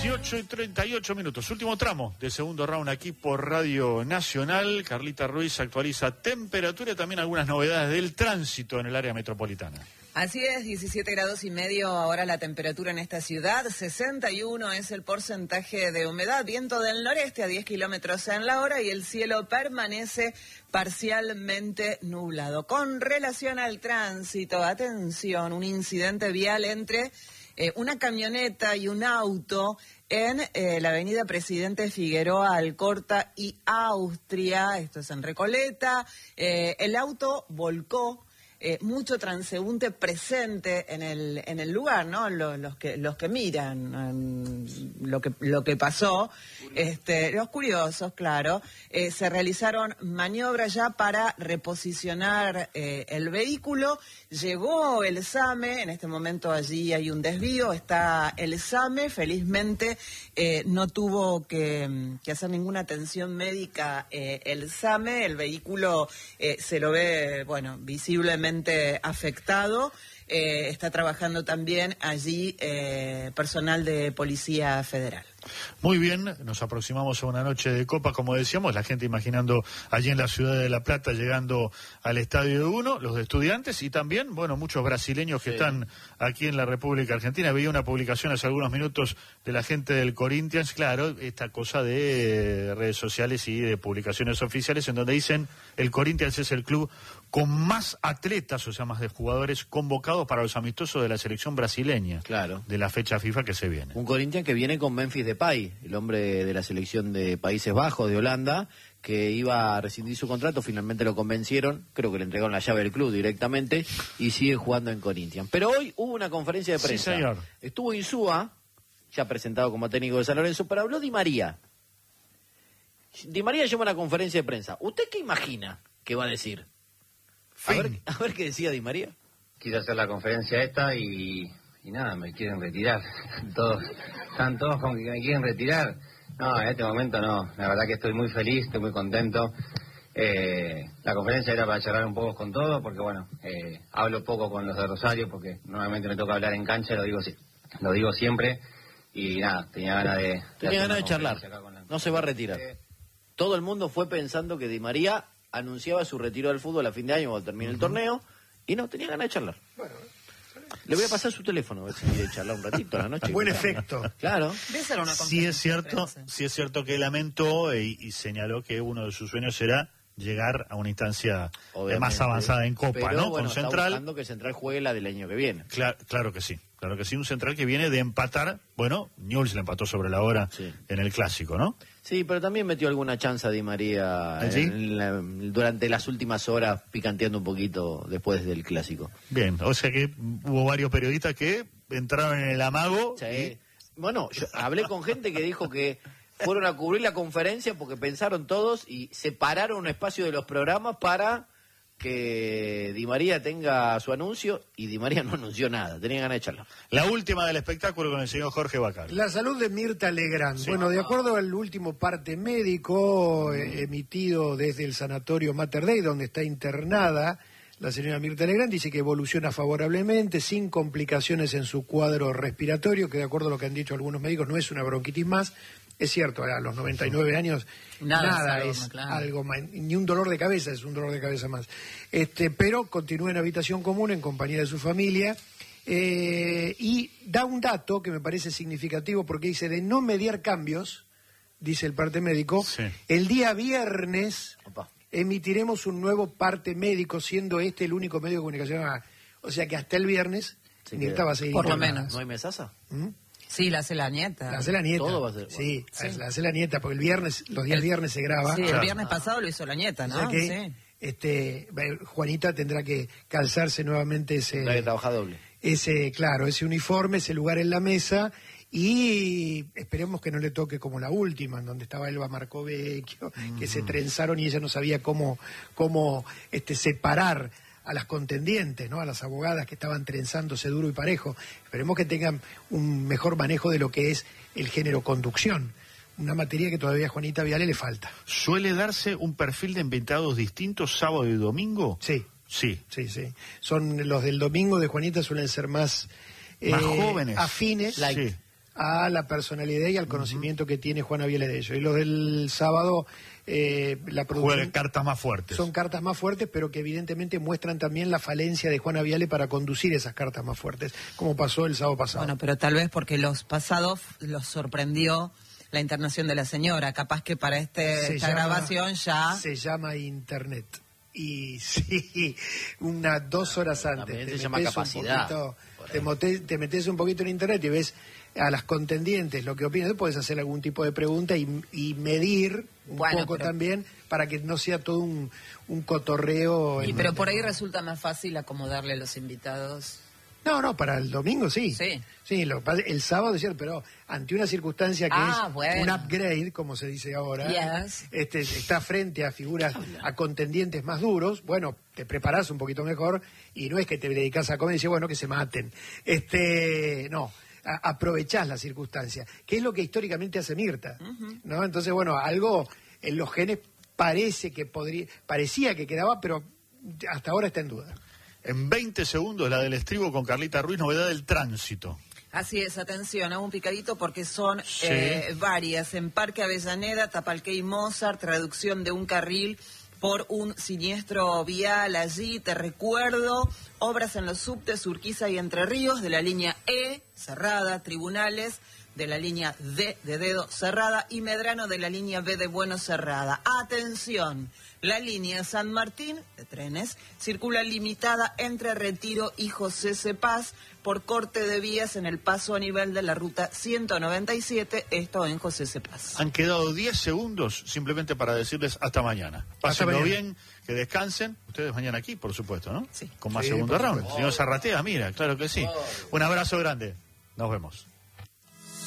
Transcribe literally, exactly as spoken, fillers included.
dieciocho y treinta y ocho minutos. Último tramo de segundo round aquí por Radio Nacional. Carlita Ruiz actualiza temperatura y también algunas novedades del tránsito en el área metropolitana. Así es, diecisiete grados y medio ahora la temperatura en esta ciudad, sesenta y uno es el porcentaje de humedad, viento del noreste a diez kilómetros en la hora y el cielo permanece parcialmente nublado. Con relación al tránsito, atención, un incidente vial entre eh, una camioneta y un auto en eh, la avenida Presidente Figueroa, Alcorta y Austria, esto es en Recoleta. Eh, el auto volcó. Eh, mucho transeúnte presente en el en el lugar, ¿no? Los, los que los que miran um, lo que lo que pasó, este, los curiosos, claro, eh, se realizaron maniobras ya para reposicionar eh, el vehículo. Llegó el SAME, en este momento allí hay un desvío, está el SAME, felizmente eh, no tuvo que, que hacer ninguna atención médica eh, el SAME, el vehículo eh, se lo ve, bueno, visiblemente afectado. Eh, está trabajando también allí eh, personal de Policía Federal. Muy bien, nos aproximamos a una noche de copa, como decíamos, la gente imaginando allí en la ciudad de La Plata llegando al Estadio de Uno, los de Estudiantes y también, bueno, muchos brasileños que sí están aquí en la República Argentina. Veía una publicación hace algunos minutos de la gente del Corinthians, claro, esta cosa de redes sociales y de publicaciones oficiales en donde dicen el Corinthians es el club con más atletas, o sea, más de jugadores convocados para los amistosos de la selección brasileña, claro, de la fecha FIFA que se viene. Un Corinthians que viene con Memphis Depay, el hombre de la selección de Países Bajos, de Holanda, que iba a rescindir su contrato, finalmente lo convencieron, creo que le entregaron la llave del club directamente y sigue jugando en Corinthians. Pero hoy hubo una conferencia de prensa. Sí, señor. Estuvo Insúa, ya presentado como técnico de San Lorenzo, pero habló Di María. Di María llama a una conferencia de prensa. ¿Usted qué imagina que va a decir? A ver, a ver qué decía Di María. Quise hacer la conferencia esta y, y nada, me quieren retirar. Todos, están todos con que me quieren retirar. No, en este momento no. La verdad que estoy muy feliz, estoy muy contento. Eh, la conferencia era para charlar un poco con todos, porque bueno, eh, hablo poco con los de Rosario, porque normalmente me toca hablar en cancha, lo digo, lo digo siempre. Y nada, tenía ganas de... de tenía ganas de charlar. La... No se va a retirar. Eh... Todo el mundo fue pensando que Di María anunciaba su retiro del fútbol a fin de año cuando termine uh-huh. el torneo, y no, tenía ganas de charlar. Bueno, le voy a pasar su teléfono, a ver si quiere charlar un ratito a la noche. Buen efecto. Claro. Sí es cierto, sí es cierto que lamentó y, y señaló que uno de sus sueños era llegar a una instancia Obviamente, más avanzada en Copa, pero, ¿no? Bueno, con Central. Está buscando que Central juegue la del año que viene. Claro, claro que sí, claro que sí, un Central que viene de empatar, bueno, Newell's le empató sobre la hora sí. en el Clásico, ¿no? Sí, pero también metió alguna chanza Di María ¿Sí? en la, durante las últimas horas, picanteando un poquito después del Clásico. Bien, o sea que hubo varios periodistas que entraron en el amago. Sí. Y... Bueno, yo hablé con gente que dijo que fueron a cubrir la conferencia porque pensaron todos y separaron un espacio de los programas para que Di María tenga su anuncio, y Di María no anunció nada, tenía ganas de charlar. La última del espectáculo con el señor Jorge Bacal. La salud de Mirta Legrand. Sí. Bueno, de acuerdo al último parte médico eh, emitido desde el sanatorio Mater Dei, donde está internada la señora Mirta Legrand, dice que evoluciona favorablemente, sin complicaciones en su cuadro respiratorio, que de acuerdo a lo que han dicho algunos médicos no es una bronquitis más. Es cierto, a los noventa y nueve años nada, nada es, algo, claro. algo más, ni un dolor de cabeza, es un dolor de cabeza más. Este, pero continúa en habitación común en compañía de su familia eh, y da un dato que me parece significativo porque dice de no mediar cambios, dice el parte médico, sí. el día viernes Opa. emitiremos un nuevo parte médico, siendo este el único medio de comunicación. O sea que hasta el viernes Mirta va a seguir. Por lo menos. ¿No hay mesasa? ¿Mm? Sí, la hace la nieta. La hace la nieta. Todo va a ser. Sí, sí, la hace la nieta, porque el viernes, los días el, viernes se graba. Sí, el claro. viernes pasado lo hizo la nieta, ¿no? O sea que, sí. este, Juanita tendrá que calzarse nuevamente ese... Tendrá que trabajar doble. Ese, claro, ese uniforme, ese lugar en la mesa, y esperemos que no le toque como la última, en donde estaba Elba Marcovecchio, mm. que se trenzaron y ella no sabía cómo, cómo este, separar a las contendientes, ¿no? A las abogadas que estaban trenzándose duro y parejo. Esperemos que tengan un mejor manejo de lo que es el género conducción, una materia que todavía a Juanita Viale le falta. ¿Suele darse un perfil de invitados distintos sábado y domingo? Sí. Sí. Sí, sí. Son los del domingo de Juanita suelen ser más, más eh, jóvenes. afines. Light. Sí. a la personalidad y al conocimiento uh-huh. que tiene Juana Viale de ello. Y los del sábado, eh, la producción... Juegan cartas más fuertes. Son cartas más fuertes, pero que evidentemente muestran también la falencia de Juana Viale para conducir esas cartas más fuertes, como pasó el sábado pasado. Bueno, pero tal vez porque los pasados los sorprendió la internación de la señora. Capaz que para este, esta llama, grabación ya... Se llama Internet. Y sí, unas dos horas antes También te se metes, llama capacidad, un poquito, te, motes, te metes un poquito en internet y ves a las contendientes lo que opinan. Puedes hacer algún tipo de pregunta y, y medir un bueno, poco pero... también para que no sea todo un, un cotorreo. Y en... pero por ahí resulta más fácil acomodarle a los invitados. No, no, para el domingo sí. Sí. Sí, lo, el sábado es cierto, pero ante una circunstancia que ah, es bueno. un upgrade, como se dice ahora, yes. este, está frente a figuras, a contendientes más duros, bueno, te preparás un poquito mejor y no es que te dedicas a comer y dices, bueno, que se maten. Este, no, a, aprovechás la circunstancia, que es lo que históricamente hace Mirta, uh-huh. ¿no? Entonces, bueno, algo en los genes parece que podría, parecía que quedaba, pero hasta ahora está en duda. En veinte segundos la del estribo con Carlita Ruiz, novedad del tránsito. Así es, atención, hago un picadito porque son sí. eh, varias. En Parque Avellaneda, Tapalqué y Mozart, traducción de un carril por un siniestro vial allí. Te recuerdo, obras en los subtes Urquiza y Entre Ríos, de la línea E, cerrada, tribunales, de la línea D de Dedo, cerrada, y Medrano de la línea B de Bueno, cerrada. Atención, la línea San Martín de trenes circula limitada entre Retiro y José C. Paz por corte de vías en el paso a nivel de la ruta ciento noventa y siete, esto en José C. Paz. Han quedado diez segundos simplemente para decirles hasta mañana. Pásenlo bien, que descansen. Ustedes mañana aquí, por supuesto, ¿no? Sí. Con más sí, segundo round. Oh. Señor Zarratea, mira, claro que sí. Un abrazo grande. Nos vemos.